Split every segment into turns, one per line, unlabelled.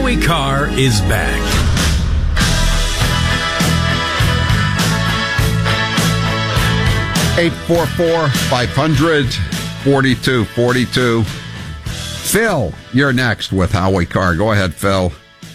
Howie Carr is back.
Eight 844-500-4242. Phil, you're next with Howie Carr. Go ahead, Phil.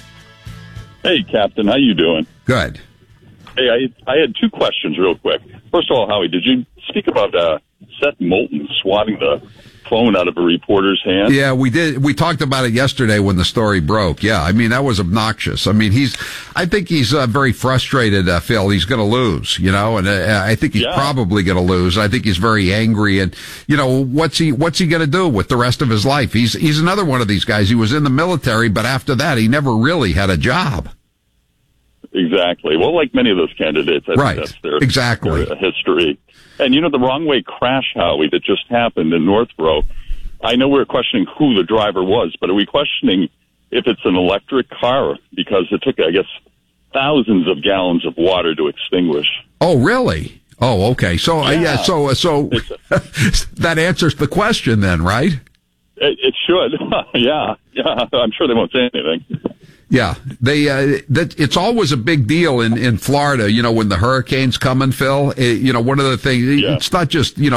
Hey, Captain. How you doing?
Good.
Hey, I had two questions real quick. First of all, Howie, did you speak about Seth Moulton swatting the phone out of a reporter's hand?
Yeah, we did. We talked about it yesterday when the story broke. Yeah, I mean, that was obnoxious. I mean, I think he's very frustrated, Phil. He's going to lose, and I think he's probably going to lose. I think he's very angry. And, what's he going to do with the rest of his life? He's another one of these guys. He was in the military, but after that, he never really had a job.
Exactly. Well, like many of those candidates, I think that's their history. And, the wrong way crash, Howie, that just happened in Northborough, I know we're questioning who the driver was, but are we questioning if it's an electric car? Because it took, I guess, thousands of gallons of water to extinguish.
Oh, really? Oh, okay. So, so that answers the question then, right?
It should. Yeah. I'm sure they won't say anything.
Yeah, it's always a big deal in Florida, when the hurricanes coming, Phil. One of the things, it's not just, heed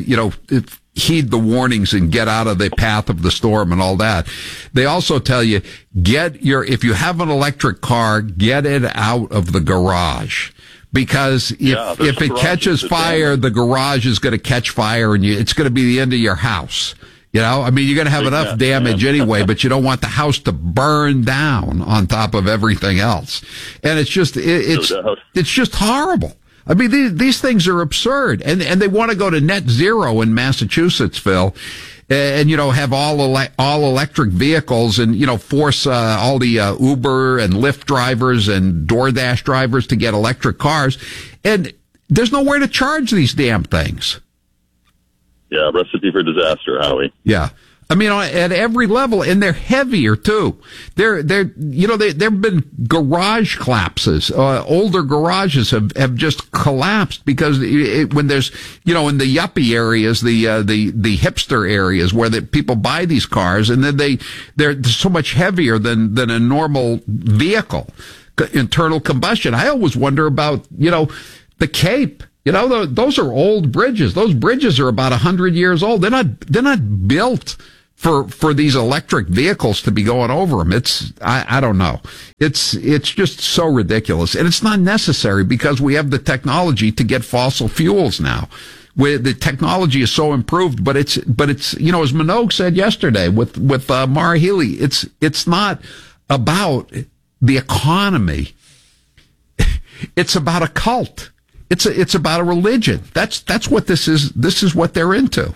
the warnings and get out of the path of the storm and all that. They also tell you, if you have an electric car, get it out of the garage. Because if it catches fire, the garage is going to catch fire and it's going to be the end of your house. You're going to have enough damage anyway, but you don't want the house to burn down on top of everything else. And it's just, it's just horrible. I mean, these things are absurd. And they want to go to net zero in Massachusetts, Phil. And, have all electric vehicles and, force, all the, Uber and Lyft drivers and DoorDash drivers to get electric cars. And there's nowhere to charge these damn things.
Yeah, recipe for disaster, Howie.
Yeah. I mean, at every level, and they're heavier too. There've been garage collapses. Older garages have just collapsed because when there's, in the yuppie areas, the hipster areas where people buy these cars, and then they're so much heavier than a normal vehicle, internal combustion. I always wonder about, the Cape. Those are old bridges. Those bridges are about 100 years old. They're not built for these electric vehicles to be going over them. I don't know. It's just so ridiculous. And it's not necessary because we have the technology to get fossil fuels now. Where the technology is so improved, but it's, as Minogue said yesterday with Maura Healey, it's not about the economy. It's about a cult. It's about a religion. That's what this is. This is what they're into.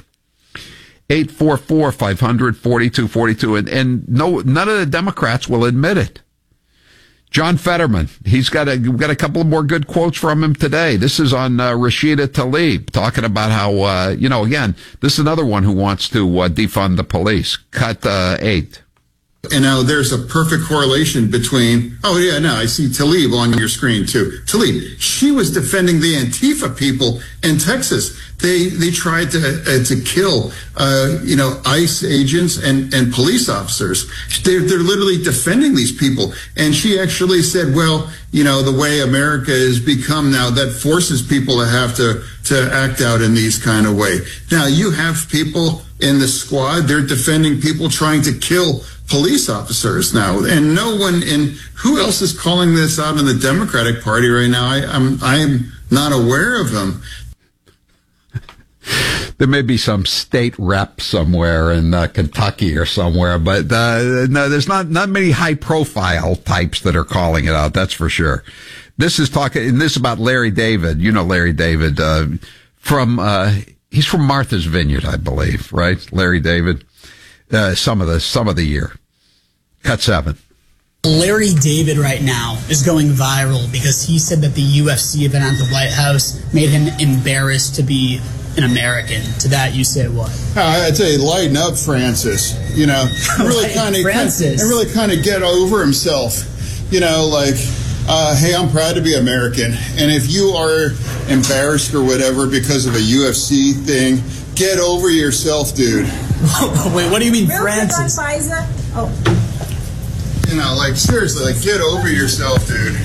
844-500-4242. And none of the Democrats will admit it. John Fetterman, we've got a couple of more good quotes from him today. This is on Rashida Tlaib talking about how, again, this is another one who wants to defund the police. Cut 8.
And now there's a perfect correlation between, I see Tlaib on your screen too. Tlaib, she was defending the Antifa people in Texas. They tried to kill, ICE agents and police officers. They're literally defending these people. And she actually said, the way America has become now, that forces people to have to act out in these kind of way. Now you have people in the squad, they're defending people trying to kill police officers now, and no one who else is calling this out in the Democratic Party right now? I'm not aware of them.
There may be some state rep somewhere in Kentucky or somewhere, but no, there's not many high profile types that are calling it out. That's for sure. This is about Larry David. Larry David he's from Martha's Vineyard, I believe, right? Larry David. Some of the year. Cut 7.
Larry David right now is going viral because he said that the UFC event at the White House made him embarrassed to be an American. To that, you say what?
I'd say lighten up, Francis. Really kind of get over himself. Hey, I'm proud to be American. And if you are embarrassed or whatever because of a UFC thing, get over yourself, dude.
Wait, what do you mean, Francis?
You know, like, seriously, like, get over yourself, dude.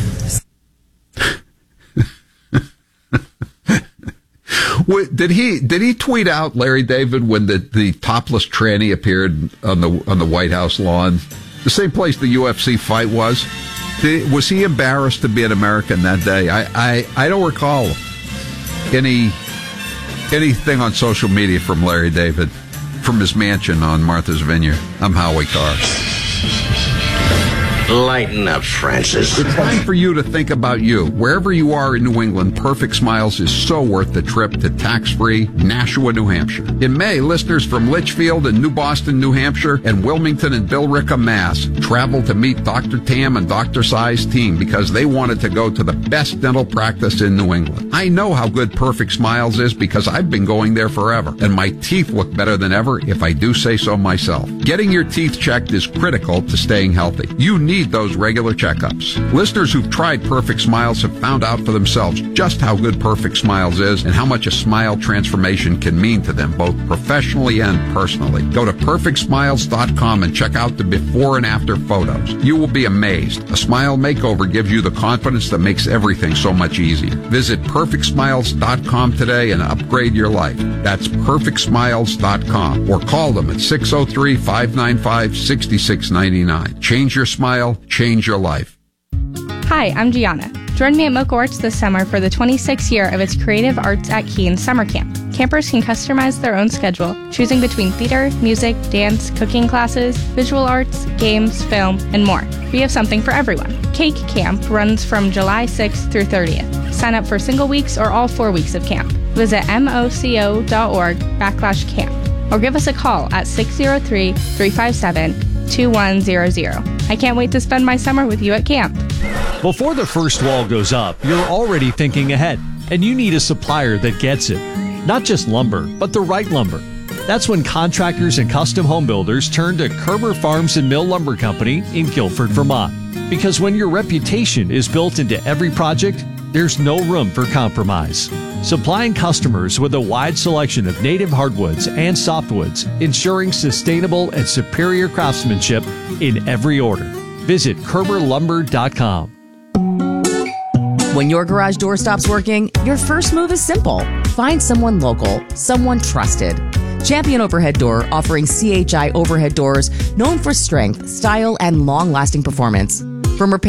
Did he tweet out, Larry David, when the topless tranny appeared on the White House lawn, the same place the UFC fight was? Was he embarrassed to be an American that day? I don't recall anything on social media from Larry David from his mansion on Martha's Vineyard. I'm Howie Carr.
Lighten up, Francis.
It's time for you to think about you. Wherever you are in New England, Perfect Smiles is so worth the trip to tax-free Nashua, New Hampshire. In May, listeners from Litchfield and New Boston, New Hampshire, and Wilmington and Billerica, Mass, traveled to meet Dr. Tam and Dr. Sai's team because they wanted to go to the best dental practice in New England. I know how good Perfect Smiles is because I've been going there forever, and my teeth look better than ever if I do say so myself. Getting your teeth checked is critical to staying healthy. You need those regular checkups. Listeners who've tried Perfect Smiles have found out for themselves just how good Perfect Smiles is and how much a smile transformation can mean to them, both professionally and personally. Go to perfectsmiles.com and check out the before and after photos. You will be amazed. A smile makeover gives you the confidence that makes everything so much easier. Visit perfectsmiles.com today and upgrade your life. That's perfectsmiles.com or call them at 603-595-6699. Change your smile, change your life.
Hi, I'm Gianna. Join me at Mocha Arts this summer for the 26th year of its Creative Arts at Keene Summer Camp. Campers can customize their own schedule, choosing between theater, music, dance, cooking classes, visual arts, games, film, and more. We have something for everyone. Cake Camp runs from July 6th through 30th. Sign up for single weeks or all 4 weeks of camp. Visit moco.org/camp or give us a call at 603-357-2100. I can't wait to spend my summer with you at camp.
Before the first wall goes up, you're already thinking ahead, and you need a supplier that gets it. Not just lumber, but the right lumber. That's when contractors and custom home builders turn to Kerber Farms and Mill Lumber Company in Guilford, Vermont. Because when your reputation is built into every project, there's no room for compromise. Supplying customers with a wide selection of native hardwoods and softwoods, ensuring sustainable and superior craftsmanship in every order. Visit KerberLumber.com.
When your garage door stops working, your first move is simple. Find someone local, someone trusted. Champion Overhead Door, offering CHI overhead doors known for strength, style, and long-lasting performance. From repair